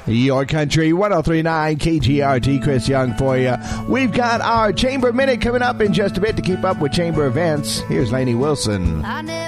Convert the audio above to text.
Your Country 103.9 KGRT. Chris Young for you. We've got our Chamber Minute coming up in just a bit to keep up with Chamber events. Here's Lainey Wilson.